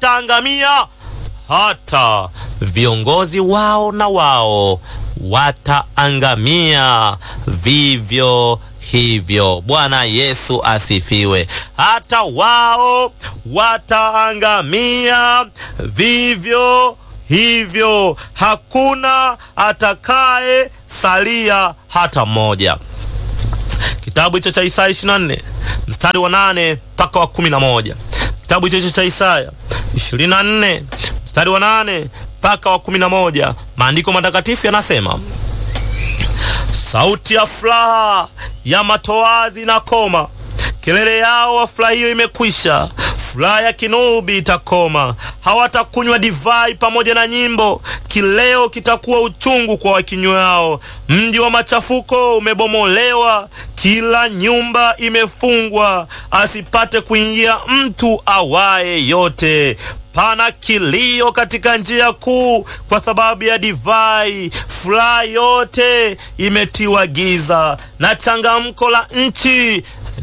wataangamia, hata viongozi wao na wao wataangamia vivyo hivyo. Bwana Yesu asifiwe. Hata wao wataangamia vivyo hivyo, hakuna atakaye salia hata mmoja. Kitabu hicho cha Isaya 24 mstari wa 8 mpaka wa 11. Kitabu hicho cha Isaya 24 mstari wa 8 mpaka wa 11. Maandiko matakatifu yanasema, sauti ya furaha ya matoazi na koma, kelele yao wafurahio imekwisha, furaha ya kinubi itakoma. Hawatakunywa divai pamoja na nyimbo, kileo kitakuwa uchungu kwa wakinywao. Mji wa machafuko umebomolewa, kila nyumba imefungwa, asipate kuingia mtu awaye yote. Pana kilio katika njia kuu kwa sababu ya divai, furaha yote imetiwa giza, na changamko la nchi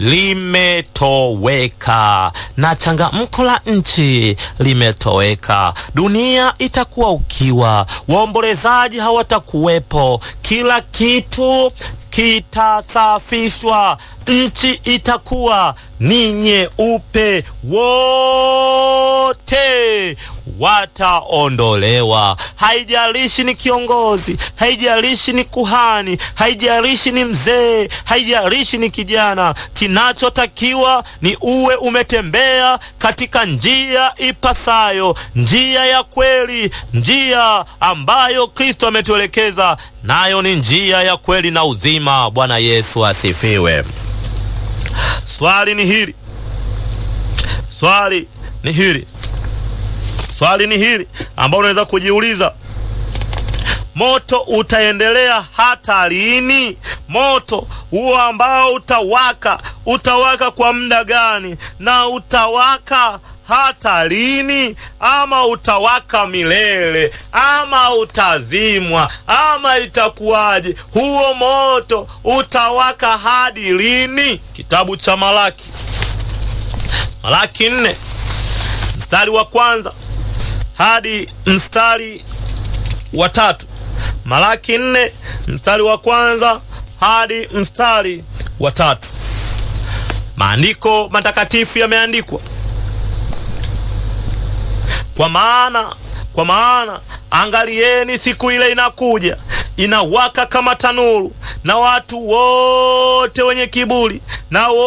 limetoweka. Na changamko la nchi limetoweka. Dunia itakuwa ukiwa, waombolezaji hawatakuwepo, kila kitu kitasafishwa, nchi itakuwa ni nyeupe, wote wataondolewa. Haijalishi ni kiongozi, haijalishi ni kuhani, haijalishi ni mzee, haijalishi ni kijana. Kinachotakiwa ni uwe umetembea katika njia ipasayo, njia ya kweli, njia ambayo Kristo ametuelekeza, nayo ni njia ya kweli na uzima. Bwana Yesu asifiwe. Swali ni hili ambao unaweza kujiuliza: moto utaendelea hata lini? Moto huo ambao utawaka kwa muda gani? Na utawaka hata lini? Ama utawaka milele? Ama utazimwa? Ama itakuwaje? Huo moto utawaka hadi lini? Kitabu cha Malaki 4 mstari wa 1 hadi mstari wa 3. Malaki 4 mstari wa 1 hadi mstari wa 3. Maandiko matakatifu yameandikwa, kwa maana angalieni, siku ile inakuja, inawaka kama tanuru, na watu wote wenye kiburi na